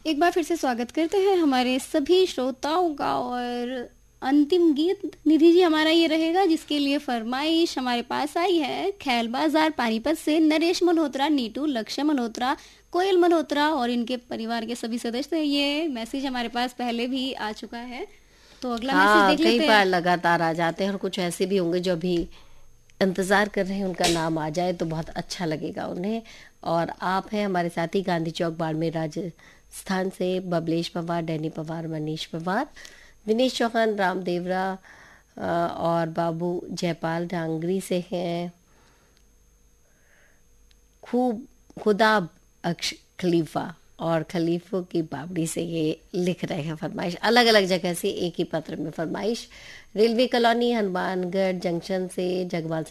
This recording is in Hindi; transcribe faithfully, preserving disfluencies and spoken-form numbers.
एक बार फिर से स्वागत करते हैं हमारे सभी श्रोताओं का। और अंतिम गीत निधि जी हमारा ये रहेगा जिसके लिए फरमाइश हमारे पास आई है खैल बाजार पानीपत से नरेश मल्होत्रा, नीटू, लक्ष्य मल्होत्रा, कोयल मल्होत्रा और इनके परिवार के सभी सदस्य। ये मैसेज हमारे पास पहले भी आ चुका है, तो अगला मैसेज हाँ, देख कई लेते बार हैं। लगातार आ जाते हैं और कुछ ऐसे भी होंगे जो अभी इंतज़ार कर रहे हैं उनका नाम आ जाए तो बहुत अच्छा लगेगा उन्हें। और आप हैं हमारे साथी गांधी चौक बाड़मेर राजस्थान से बबलेश पवार, डैनी पवार, मनीष पवार, दिनेश चौहान, राम देवरा अ, और बाबू जयपाल डांगरी से हैं। खूब खुदा अक्ष खलीफा और खलीफों की बावड़ी से ये लिख रहे हैं फरमाइश, अलग अलग जगह से एक ही पत्र में फरमाइश। रेलवे कॉलोनी, हनुमानगढ़ जंक्शन से जगवाल